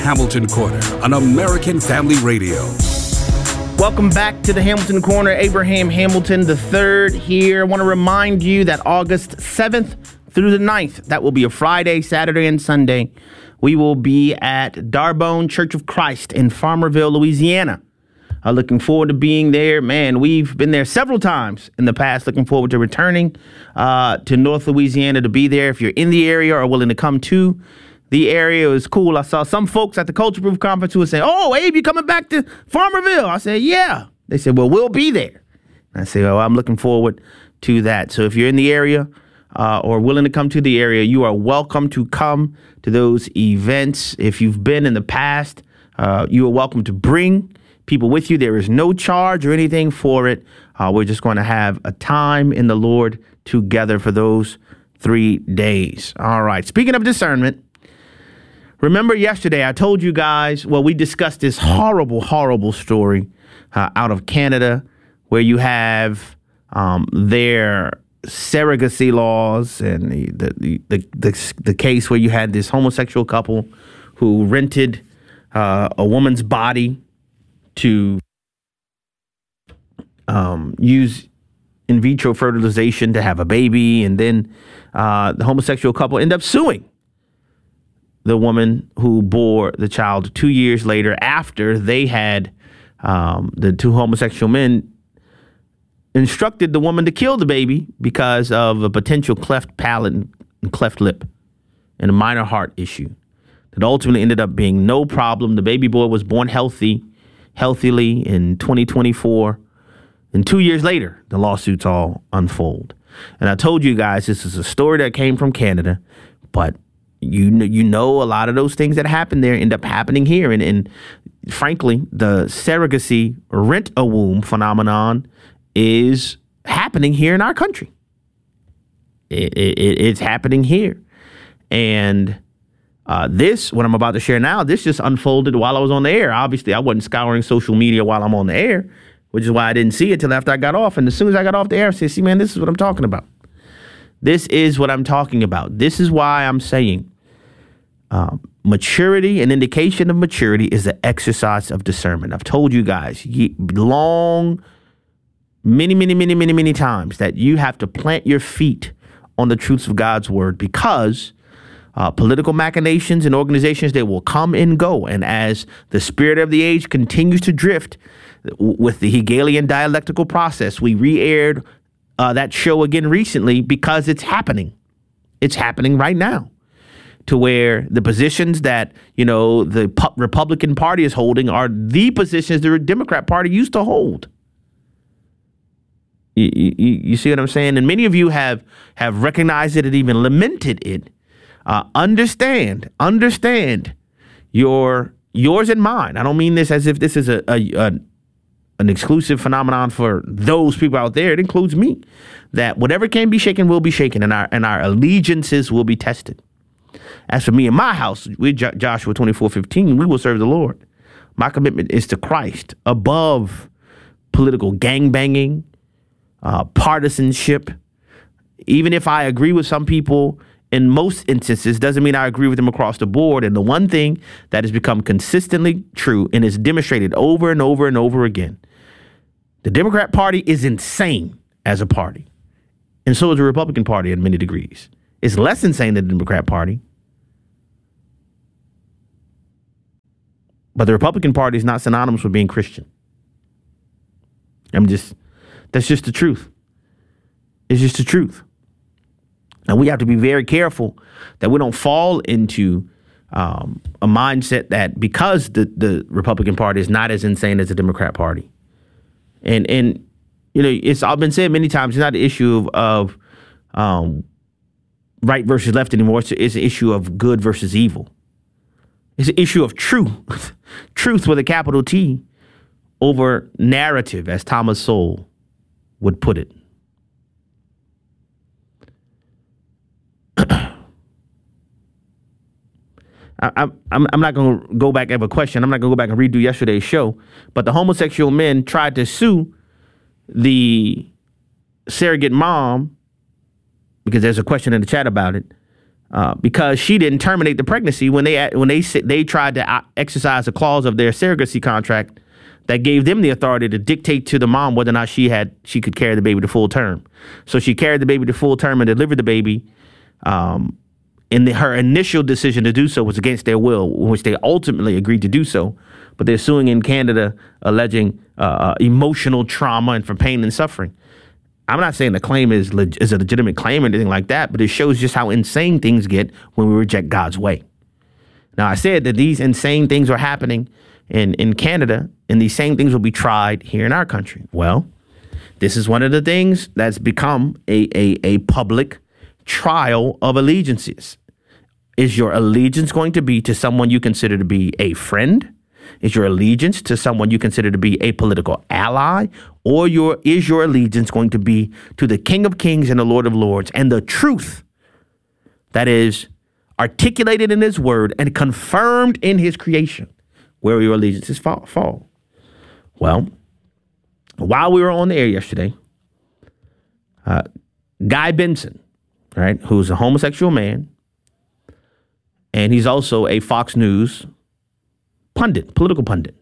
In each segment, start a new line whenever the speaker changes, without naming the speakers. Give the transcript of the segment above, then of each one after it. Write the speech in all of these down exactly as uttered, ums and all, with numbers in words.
Hamilton Corner on American Family Radio.
Welcome back to the Hamilton Corner. Abraham Hamilton the third here. I want to remind you that August seventh through the ninth, that will be a Friday, Saturday, and Sunday, we will be at Darbone Church of Christ in Farmerville, Louisiana. Uh, looking forward to being there. Man, we've been there several times in the past. Looking forward to returning uh, to North Louisiana to be there. If you're in the area or willing to come to the area, it was cool. I saw some folks at the Culture Proof Conference who were saying, "Oh, Abe, you coming back to Farmerville?" I said, "Yeah." They said, "Well, we'll be there." And I said, "Oh, I'm looking forward to that." So if you're in the area uh, or willing to come to the area, you are welcome to come to those events. If you've been in the past, uh, you are welcome to bring people with you. There is no charge or anything for it. Uh, we're just going to have a time in the Lord together for those three days. All right. Speaking of discernment, remember yesterday I told you guys, well, we discussed this horrible, horrible story uh, out of Canada where you have um, their surrogacy laws and the, the, the, the, the case where you had this homosexual couple who rented uh, a woman's body to um, use in vitro fertilization to have a baby. And then uh, the homosexual couple end up suing the woman who bore the child two years later after they had um, the two homosexual men instructed the woman to kill the baby because of a potential cleft palate and cleft lip and a minor heart issue that ultimately ended up being no problem. The baby boy was born healthy, healthily in twenty twenty-four. And two years later, the lawsuits all unfold. And I told you guys, this is a story that came from Canada, but You know, you know, a lot of those things that happen there end up happening here. And, and frankly, the surrogacy rent a womb phenomenon is happening here in our country. It, it, it's happening here. And uh, this, what I'm about to share now, this just unfolded while I was on the air. Obviously, I wasn't scouring social media while I'm on the air, which is why I didn't see it till after I got off. And as soon as I got off the air, I said, see, man, this is what I'm talking about. This is what I'm talking about. This is why I'm saying uh, maturity, an indication of maturity is the exercise of discernment. I've told you guys ye- long, many, many, many, many, many times that you have to plant your feet on the truths of God's word because uh, political machinations and organizations, they will come and go. And as the spirit of the age continues to drift w- with the Hegelian dialectical process, we re-aired Uh, that show again recently because it's happening. It's happening right now to where the positions that, you know, the pu- Republican Party is holding are the positions the Democrat Party used to hold. You, you, you see what I'm saying? And many of you have have recognized it and even lamented it. Uh, understand, understand your yours and mine. I don't mean this as if this is a, a, a an exclusive phenomenon for those people out there. It includes me. That whatever can be shaken will be shaken, and our and our allegiances will be tested. As for me and my house, we Joshua twenty-four fifteen, we will serve the Lord. My commitment is to Christ above political gangbanging, uh, partisanship. Even if I agree with some people in most instances, doesn't mean I agree with them across the board. And the one thing that has become consistently true and is demonstrated over and over and over again, the Democrat Party is insane as a party. And so is the Republican Party in many degrees. It's less insane than the Democrat Party. But the Republican Party is not synonymous with being Christian. I'm just, that's just the truth. It's just the truth. And we have to be very careful that we don't fall into um, a mindset that because the, the Republican Party is not as insane as the Democrat Party. And, and you know, it's all been said many times, it's not an issue of, of um, right versus left anymore. It's, it's an issue of good versus evil. It's an issue of truth, truth with a capital T over narrative, as Thomas Sowell would put it. I, I'm I'm not going to go back and have a question. I'm not going to go back and redo yesterday's show. But the homosexual men tried to sue the surrogate mom, because there's a question in the chat about it, uh, because she didn't terminate the pregnancy when they when they they tried to exercise a clause of their surrogacy contract that gave them the authority to dictate to the mom whether or not she had she could carry the baby to full term. So she carried the baby to full term and delivered the baby. Um, and the, her initial decision to do so was against their will, which they ultimately agreed to do so. But they're suing in Canada, alleging uh, emotional trauma and for pain and suffering. I'm not saying the claim is leg- is a legitimate claim or anything like that, but it shows just how insane things get when we reject God's way. Now, I said that these insane things are happening in, in Canada, and these same things will be tried here in our country. Well, this is one of the things that's become a, a, a public trial of allegiances. Is your allegiance going to be to someone you consider to be a friend? Is your allegiance to someone you consider to be a political ally? Or your is your allegiance going to be to the King of Kings and the Lord of Lords and the truth that is articulated in his word and confirmed in his creation, where your allegiances fall? fall? Well, while we were on the air yesterday, uh, Guy Benson, right, who's a homosexual man, and he's also a Fox News pundit, political pundit.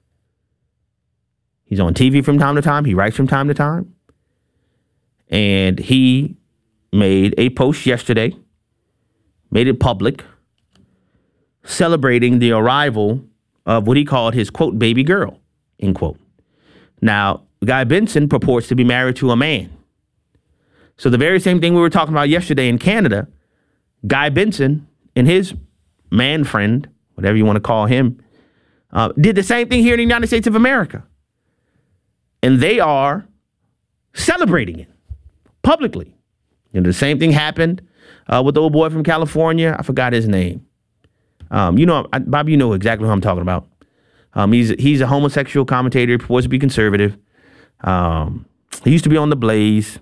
He's on T V from time to time. He writes from time to time. And he made a post yesterday, made it public, celebrating the arrival of what he called his, quote, baby girl, end quote. Now, Guy Benson purports to be married to a man. So the very same thing we were talking about yesterday in Canada, Guy Benson and his man friend, whatever you want to call him, uh, did the same thing here in the United States of America. And they are celebrating it publicly. And the same thing happened uh, with the old boy from California. I forgot his name. Um, you know, Bob, you know exactly who I'm talking about. Um, he's he's a homosexual commentator. He purports to be conservative. Um, he used to be on The Blaze.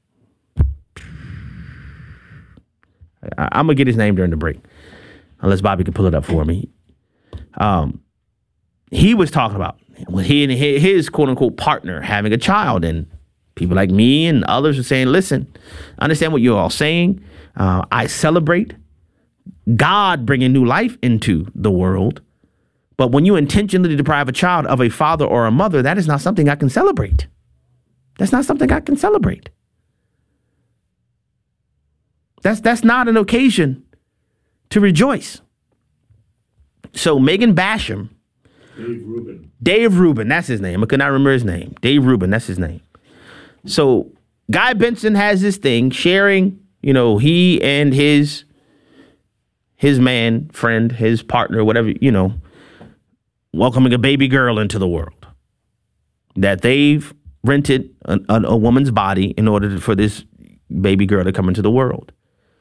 I, I'm going to get his name during the break, unless Bobby can pull it up for me. Um, he was talking about when he and his quote unquote partner having a child, and people like me and others are saying, listen, I understand what you're all saying. Uh, I celebrate God bringing new life into the world. But when you intentionally deprive a child of a father or a mother, that is not something I can celebrate. That's not something I can celebrate. That's that's not an occasion to rejoice. So Megan Basham,
Dave Rubin.
Dave Rubin, that's his name. I could not remember his name. Dave Rubin, that's his name. So Guy Benson has this thing sharing, you know, he and his his man, friend, his partner, whatever, you know, welcoming a baby girl into the world. That they've rented a, a, a woman's body in order to, for this baby girl to come into the world.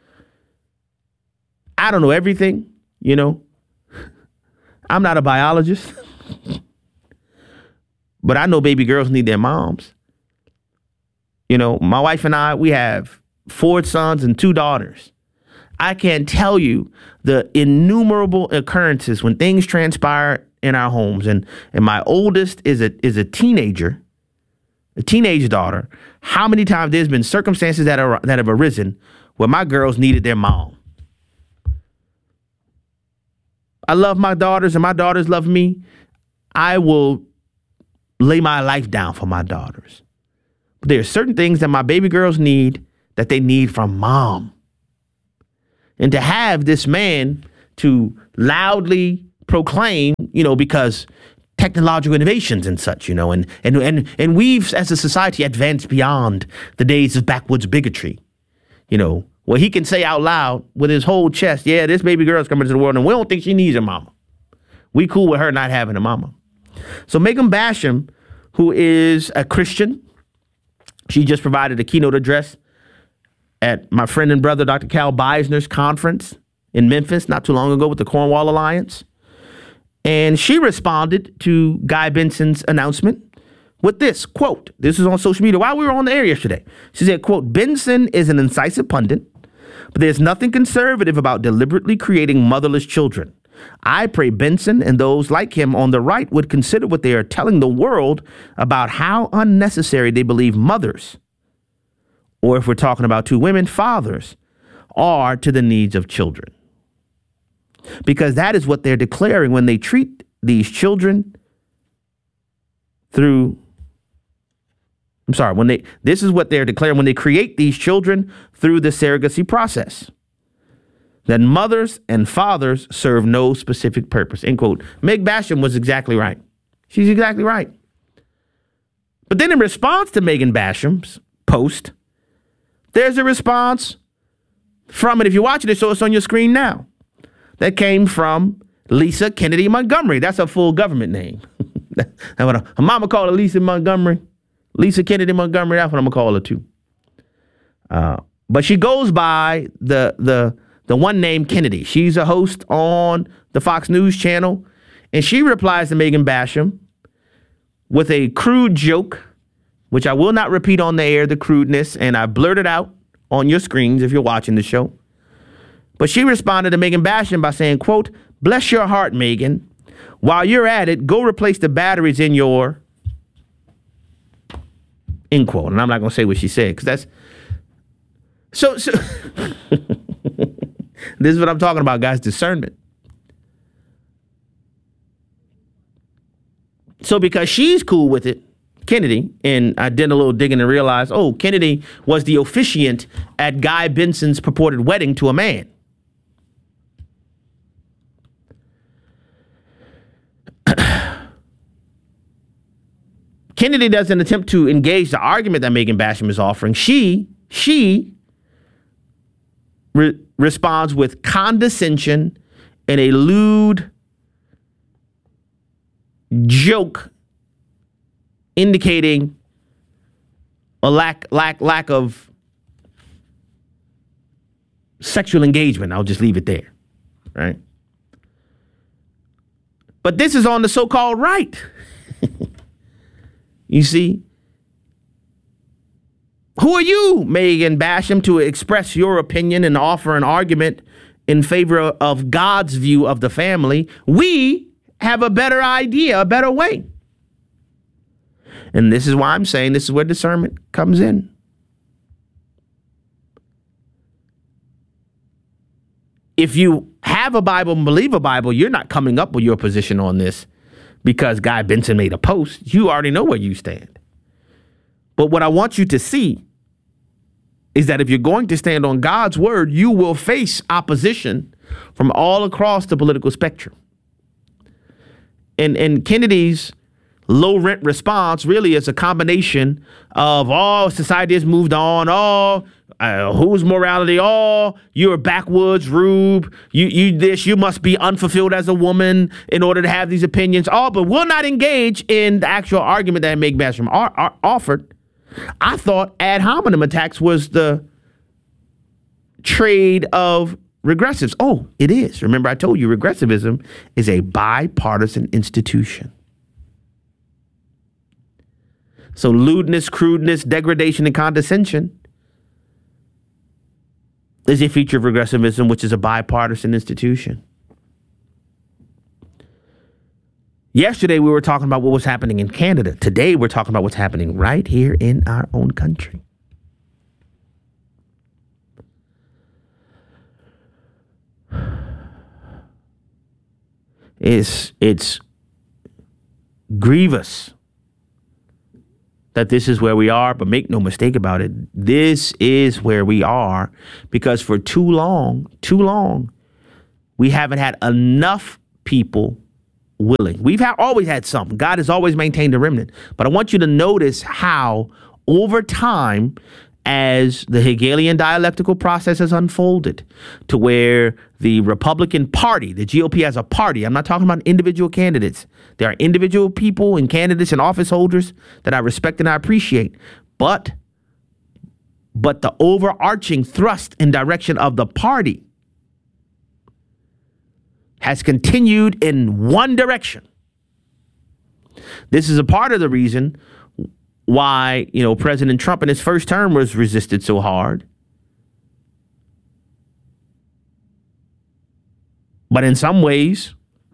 I don't know everything, you know. I'm not a biologist. But I know baby girls need their moms. You know, my wife and I, we have four sons and two daughters. I can't tell you the innumerable occurrences when things transpire in our homes. And, and my oldest is a is a teenager, a teenage daughter. How many times there's been circumstances that are that have arisen where my girls needed their mom. I love my daughters and my daughters love me. I will lay my life down for my daughters. But there are certain things that my baby girls need that they need from mom. And to have this man to loudly proclaim, you know, because technological innovations and such, you know, and and and and we've as a society advanced beyond the days of backwoods bigotry, you know, where he can say out loud with his whole chest, yeah, this baby girl's coming to the world and we don't think she needs a mama. We cool with her not having a mama. So Megan Basham, who is a Christian, she just provided a keynote address at my friend and brother, Doctor Cal Beisner's conference in Memphis not too long ago with the Cornwall Alliance. And she responded to Guy Benson's announcement with this, quote, this is on social media while we were on the air yesterday. She said, quote, Benson is an incisive pundit, but there's nothing conservative about deliberately creating motherless children. I pray Benson and those like him on the right would consider what they are telling the world about how unnecessary they believe mothers, or if we're talking about two women, fathers, are to the needs of children. Because that is what they're declaring when they treat these children through, I'm sorry, when they, this is what they're declaring when they create these children through the surrogacy process. That mothers and fathers serve no specific purpose, end quote. Meg Basham was exactly right. She's exactly right. But then in response to Megan Basham's post, there's a response from it. If you're watching it, so it's on your screen now. That came from Lisa Kennedy Montgomery. That's her full government name. That's what her, her mama called her Lisa Montgomery. Lisa Kennedy Montgomery. That's what I'm gonna call her too. Uh, but she goes by the the the one name Kennedy. She's a host on the Fox News channel, and she replies to Megan Basham with a crude joke, which I will not repeat on the air, the crudeness, and I blurted out on your screens if you're watching the show. But she responded to Megan Basham by saying, quote, "Bless your heart, Megan. While you're at it, go replace the batteries in your," end quote. And I'm not going to say what she said because that's so. so This is what I'm talking about, guys. Discernment. So because she's cool with it, Kennedy, and I did a little digging and realized, oh, Kennedy was the officiant at Guy Benson's purported wedding to a man. Kennedy doesn't attempt to engage the argument that Megan Basham is offering. She, she re- responds with condescension and a lewd joke indicating a lack, lack, lack of sexual engagement. I'll just leave it there, right? But this is on the so-called right. You see? Who are you, Megan Basham, to express your opinion and offer an argument in favor of God's view of the family? We have a better idea, a better way. And this is why I'm saying this is where discernment comes in. If you have a Bible and believe a Bible, you're not coming up with your position on this because Guy Benson made a post. You already know where you stand. But what I want you to see is that if you're going to stand on God's word, you will face opposition from all across the political spectrum. And, and Kennedy's low rent response really is a combination of, oh, society has moved on. Oh, uh, whose morality? Oh, you're a backwoods Rube. You, you this, you must be unfulfilled as a woman in order to have these opinions. Oh, but will not engage in the actual argument that Meg Basham ar- ar- offered. I thought ad hominem attacks was the trade of regressives. Oh, it is. Remember, I told you regressivism is a bipartisan institution. So lewdness, crudeness, degradation, and condescension is a feature of regressivism, which is a bipartisan institution. Yesterday, we were talking about what was happening in Canada. Today, we're talking about what's happening right here in our own country. It's, it's grievous that this is where we are, but make no mistake about it. This is where we are because for too long, too long, we haven't had enough people willing. We've ha- always had some. God has always maintained a remnant. But I want you to notice how over time, as the Hegelian dialectical process has unfolded to where the Republican Party, the G O P as a party, I'm not talking about individual candidates. There are individual people and candidates and office holders that I respect and I appreciate. But, but the overarching thrust and direction of the party has continued in one direction. This is a part of the reason why, you know, President Trump in his first term was resisted so hard. But in some ways,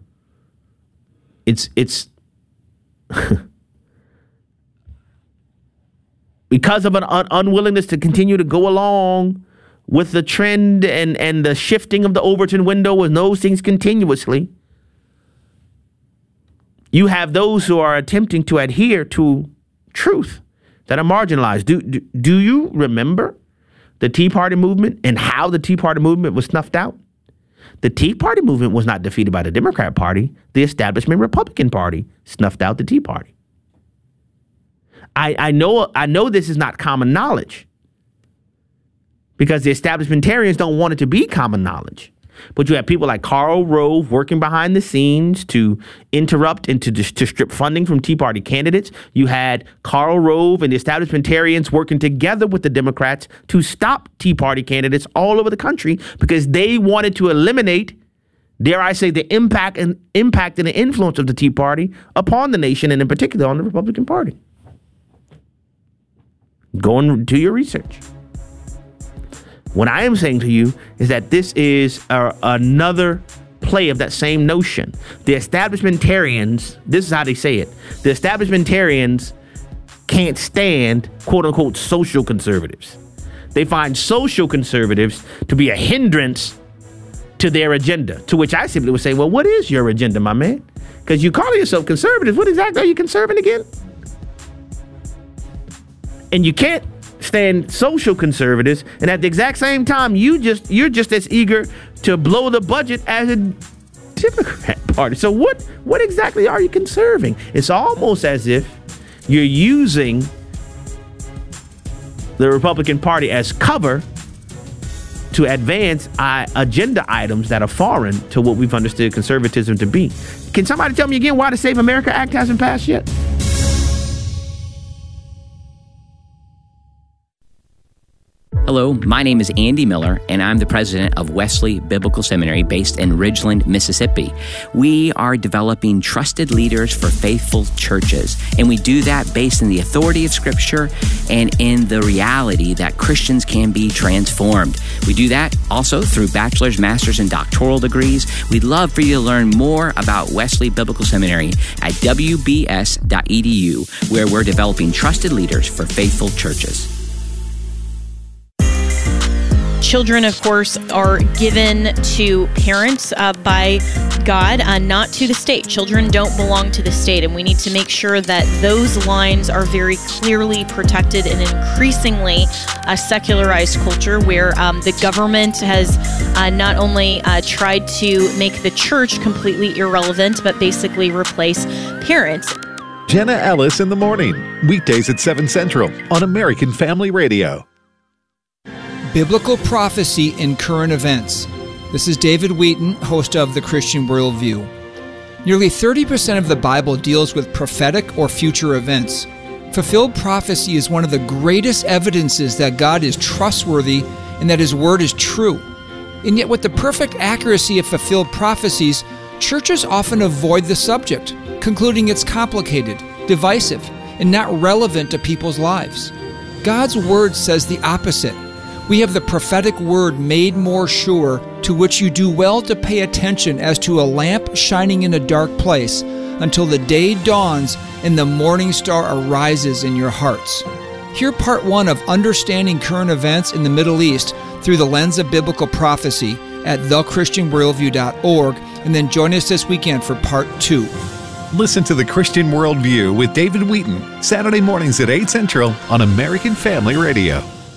it's it's because of an un- unwillingness to continue to go along with the trend and, and the shifting of the Overton window and those things continuously, you have those who are attempting to adhere to truth that are marginalized. Do, do, do you remember the Tea Party movement and how the Tea Party movement was snuffed out? The Tea Party movement was not defeated by the Democrat Party. The establishment Republican Party snuffed out the Tea Party. I, I know I know this is not common knowledge because the establishmentarians don't want it to be common knowledge. But you have people like Karl Rove working behind the scenes to interrupt and to, to strip funding from Tea Party candidates. You had Karl Rove and the establishmentarians working together with the Democrats to stop Tea Party candidates all over the country because they wanted to eliminate, dare I say, the impact and impact and the influence of the Tea Party upon the nation and in particular on the Republican Party. Go and do your research. What I am saying to you is that this is a, another play of that same notion. The establishmentarians, this is how they say it, the establishmentarians can't stand, quote unquote, social conservatives. They find social conservatives to be a hindrance to their agenda, to which I simply would say, well, what is your agenda, my man? Because you call yourself conservative. What exactly are you conserving again? And you can't stand social conservatives, and at the exact same time, you just you're just as eager to blow the budget as a Democrat Party. So what what exactly are you conserving? It's almost as if you're using the Republican Party as cover to advance uh, agenda items that are foreign to what we've understood conservatism to be. Can somebody tell me again why the Save America Act hasn't passed yet?
Hello, my name is Andy Miller, and I'm the president of Wesley Biblical Seminary based in Ridgeland, Mississippi. We are developing trusted leaders for faithful churches, and we do that based in the authority of Scripture and in the reality that Christians can be transformed. We do that also through bachelor's, master's, and doctoral degrees. We'd love for you to learn more about Wesley Biblical Seminary at w b s dot e d u, where we're developing trusted leaders for faithful churches.
Children, of course, are given to parents uh, by God, uh, not to the state. Children don't belong to the state, and we need to make sure that those lines are very clearly protected in an increasingly uh, secularized culture where um, the government has uh, not only uh, tried to make the church completely irrelevant, but basically replace parents.
Jenna Ellis in the morning, weekdays at seven Central on American Family Radio.
Biblical Prophecy in Current Events. This is David Wheaton, host of The Christian Worldview. Nearly thirty percent of the Bible deals with prophetic or future events. Fulfilled prophecy is one of the greatest evidences that God is trustworthy and that His Word is true. And yet with the perfect accuracy of fulfilled prophecies, churches often avoid the subject, concluding it's complicated, divisive, and not relevant to people's lives. God's Word says the opposite. We have the prophetic word made more sure, to which you do well to pay attention as to a lamp shining in a dark place, until the day dawns and the morning star arises in your hearts. Hear part one of Understanding Current Events in the Middle East through the lens of biblical prophecy at the christian worldview dot org, and then join us this weekend for part two.
Listen to The Christian Worldview with David Wheaton, Saturday mornings at eight Central on American Family Radio.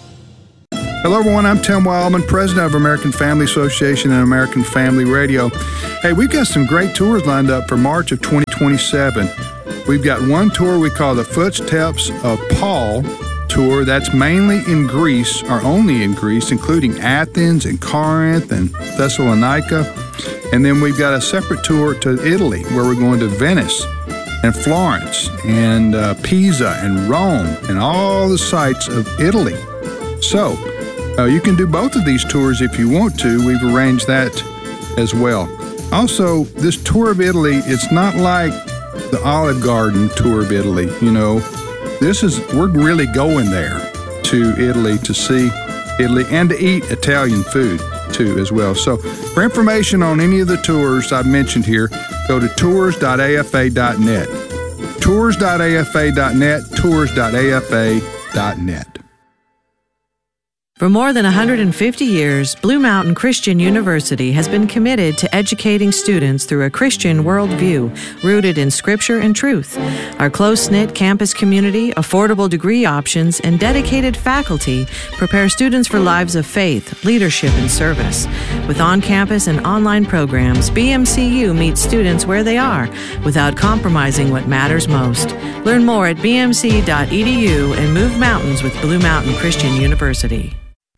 Hello, everyone. I'm Tim Wildman, president of American Family Association and American Family Radio. Hey, we've got some great tours lined up for March of twenty twenty-seven. We've got one tour we call the Footsteps of Paul tour. That's mainly in Greece, or only in Greece, including Athens and Corinth and Thessalonica. And then we've got a separate tour to Italy, where we're going to Venice and Florence and uh, Pisa and Rome and all the sites of Italy. So, Uh, you can do both of these tours if you want to. We've arranged that as well. Also, this tour of Italy, it's not like the Olive Garden tour of Italy. You know, this is, we're really going there to Italy to see Italy and to eat Italian food too as well. So for information on any of the tours I've mentioned here, go to tours dot a f a dot net. tours dot a f a dot net, tours dot a f a dot net.
For more than one hundred fifty years, Blue Mountain Christian University has been committed to educating students through a Christian worldview rooted in Scripture and truth. Our close-knit campus community, affordable degree options, and dedicated faculty prepare students for lives of faith, leadership, and service. With on-campus and online programs, B M C U meets students where they are without compromising what matters most. Learn more at b m c dot e d u and move mountains with Blue Mountain Christian University.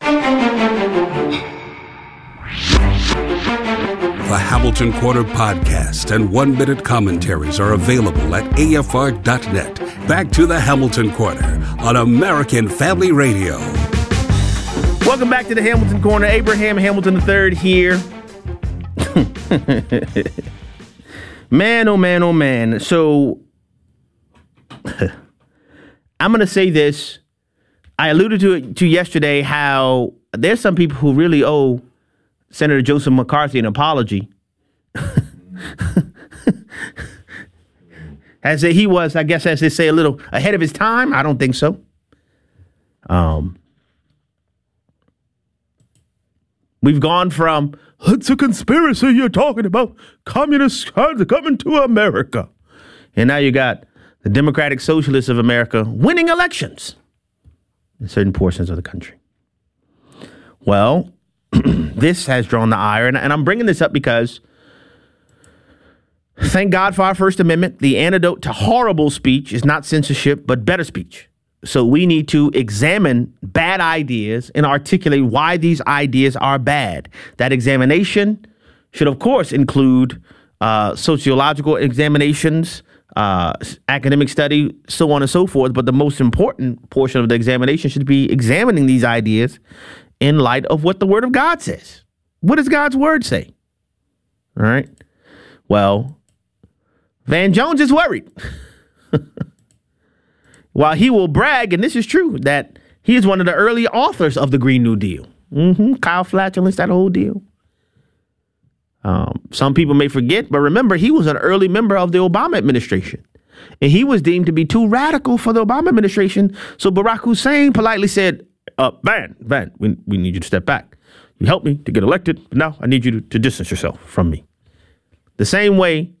The Hamilton Quarter podcast and one-minute commentaries are available at a f r dot net. Back to the Hamilton Quarter on American Family Radio.
Welcome back to the Hamilton Corner. Abraham Hamilton the third here. Man, oh man, oh man. So I'm going to say this. I alluded to it to yesterday how there's some people who really owe Senator Joseph McCarthy an apology. As he was, I guess, as they say, a little ahead of his time. I don't think so. Um, we've gone from, it's a conspiracy you're talking about, communists coming to America. And now you got the Democratic Socialists of America winning elections in certain portions of the country. Well, this has drawn the ire, and, and I'm bringing this up because thank God for our First Amendment. The antidote to horrible speech is not censorship, but better speech. So we need to examine bad ideas and articulate why these ideas are bad. That examination should, of course, include uh, sociological examinations, uh, academic study, so on and so forth. But the most important portion of the examination should be examining these ideas in light of what the Word of God says. What does God's Word say? All right. Well, Van Jones is worried. While he will brag, and this is true, that he is one of the early authors of the Green New Deal. Mm-hmm. Kyle Flatulence, that whole deal. Um, some people may forget, but remember, he was an early member of the Obama administration. And he was deemed to be too radical for the Obama administration. So Barack Hussein politely said, uh, Van, Van, we, we need you to step back. You helped me to get elected, but now I need you to, to distance yourself from me. The same way,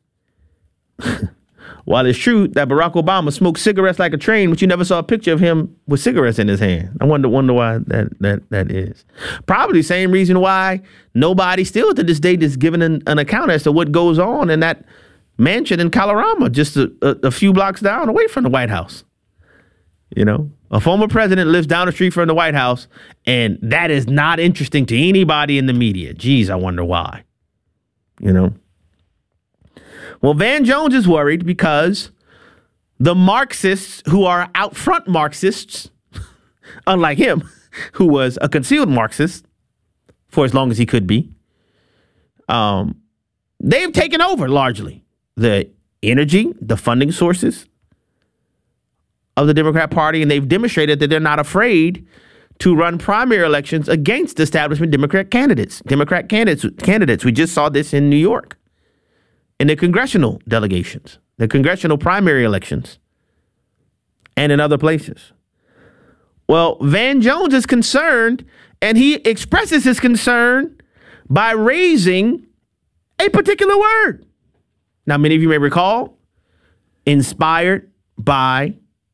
while it's true that Barack Obama smoked cigarettes like a train, but you never saw a picture of him with cigarettes in his hand. I wonder wonder why that that that is. Probably the same reason why nobody still to this day is giving an, an account as to what goes on in that mansion in Colorado, just a, a, a few blocks down away from the White House. You know, a former president lives down the street from the White House, and that is not interesting to anybody in the media. Geez, I wonder why. You know. Well, Van Jones is worried because the Marxists who are out front Marxists, unlike him, who was a concealed Marxist for as long as he could be, um, they've taken over largely the energy, the funding sources of the Democrat Party, and they've demonstrated that they're not afraid to run primary elections against establishment Democrat candidates. Democrat candidates, candidates. We just saw this in New York. In the congressional delegations, the congressional primary elections, and in other places. Well, Van Jones is concerned, and he expresses his concern by raising a particular word. Now, many of you may recall, inspired by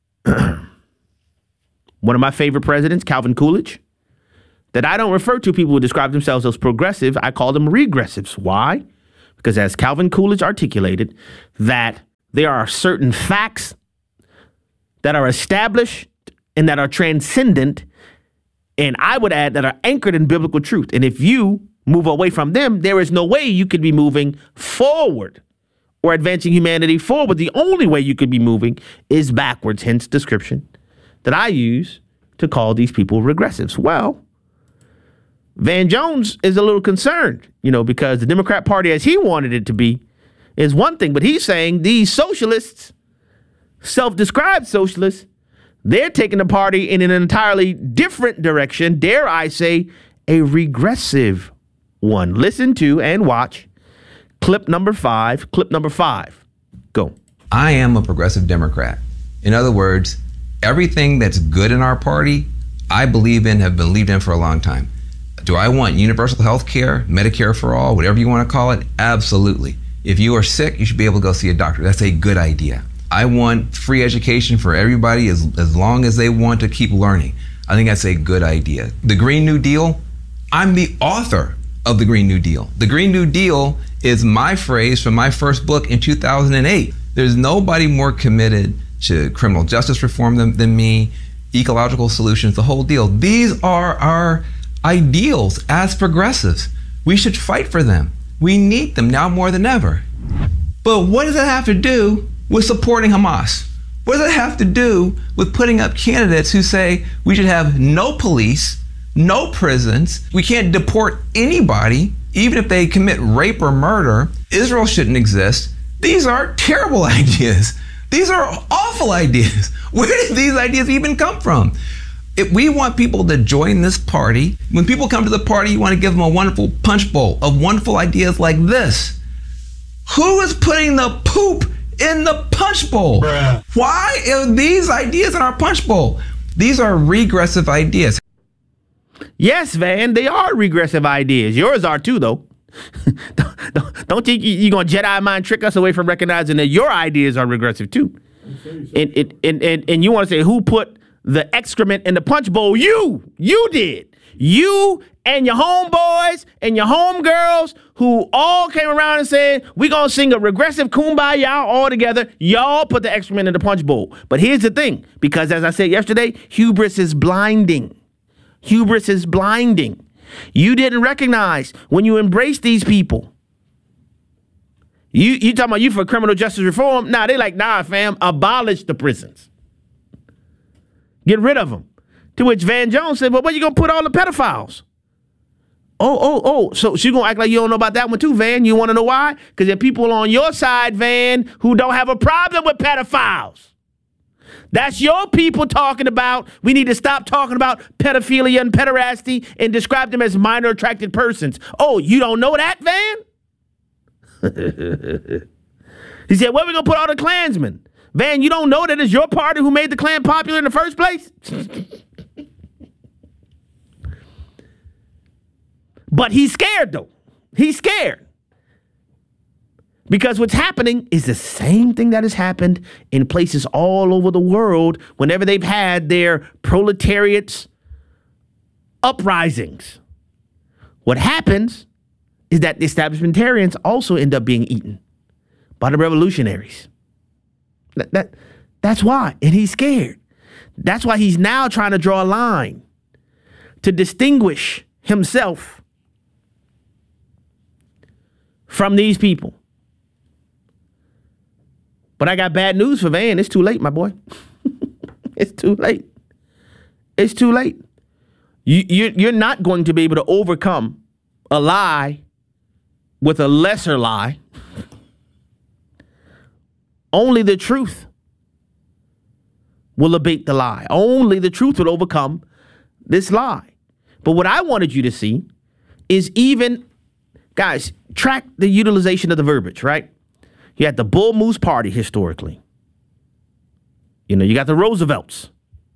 one of my favorite presidents, Calvin Coolidge, that I don't refer to people who describe themselves as progressive. I call them regressives. Why? Because as Calvin Coolidge articulated, that there are certain facts that are established and that are transcendent, and I would add that are anchored in biblical truth. And if you move away from them, there is no way you could be moving forward or advancing humanity forward. The only way you could be moving is backwards, hence description that I use to call these people regressives. Well, Van Jones is a little concerned, you know, because the Democrat Party, as he wanted it to be, is one thing. But he's saying these socialists, self-described socialists, they're taking the party in an entirely different direction, dare I say, a regressive one. Listen to and watch clip number five. Clip number five. Go.
I am a progressive Democrat. In other words, everything that's good in our party, I believe in, have believed in for a long time. Do I want universal health care, Medicare for all, whatever you want to call it? Absolutely. If you are sick, you should be able to go see a doctor. That's a good idea. I want free education for everybody as, as long as they want to keep learning. I think that's a good idea. The Green New Deal, I'm the author of the Green New Deal. The Green New Deal is my phrase from my first book in two thousand eight. There's nobody more committed to criminal justice reform than, than me, ecological solutions, the whole deal. These are our ideals as progressives. We should fight for them. We need them now more than ever. But what does that have to do with supporting Hamas? What does that have to do with putting up candidates who say we should have no police, no prisons, we can't deport anybody, even if they commit rape or murder, Israel shouldn't exist? These are terrible ideas. These are awful ideas. Where did these ideas even come from? If we want people to join this party, when people come to the party, you want to give them a wonderful punch bowl of wonderful ideas like this. Who is putting the poop in the punch bowl? Bruh. Why are these ideas in our punch bowl? These are regressive ideas.
Yes, Van, they are regressive ideas. Yours are too, though. don't, don't, don't think you're going to Jedi mind trick us away from recognizing that your ideas are regressive too. And, and, and, and, and you want to say who put the excrement in the punch bowl? You, you did. You and your homeboys and your homegirls who all came around and said, we're going to sing a regressive kumbaya all together. Y'all put the excrement in the punch bowl. But here's the thing, because as I said yesterday, hubris is blinding. Hubris is blinding. You didn't recognize when you embraced these people. You, you talking about you for criminal justice reform? Nah, they like, nah, fam, abolish the prisons. Get rid of them. To which Van Jones said, well, where you going to put all the pedophiles? Oh, oh, oh. So she's going to act like you don't know about that one too, Van. You want to know why? Because there are people on your side, Van, who don't have a problem with pedophiles. That's your people talking about we need to stop talking about pedophilia and pederasty and describe them as minor attracted persons. Oh, you don't know that, Van? He said, where are we going to put all the Klansmen? Van, you don't know that it's your party who made the Klan popular in the first place? But he's scared, though. He's scared. Because what's happening is the same thing that has happened in places all over the world whenever they've had their proletariats uprisings. What happens is that the establishmentarians also end up being eaten by the revolutionaries. That, that that's why. And he's scared. That's why he's now trying to draw a line to distinguish himself from these people. But I got bad news for Van. It's too late, my boy. It's too late. It's too late. You, you, you're not going to be able to overcome a lie with a lesser lie. Only the truth will abate the lie. Only the truth will overcome this lie. But what I wanted you to see is even, guys, track the utilization of the verbiage, right? You had the Bull Moose Party historically. You know, you got the Roosevelts.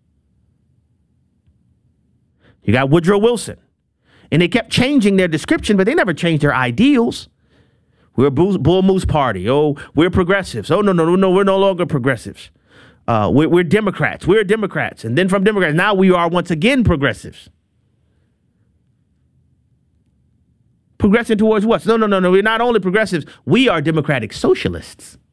You got Woodrow Wilson. And they kept changing their description, but they never changed their ideals. We're a Bull Moose Party. Oh, we're progressives. Oh, no, no, no, no, we're no longer progressives. Uh, we're, we're Democrats. We're Democrats. And then from Democrats, now we are once again progressives. Progressing towards what? No, no, no, no. We're not only progressives. We are democratic socialists.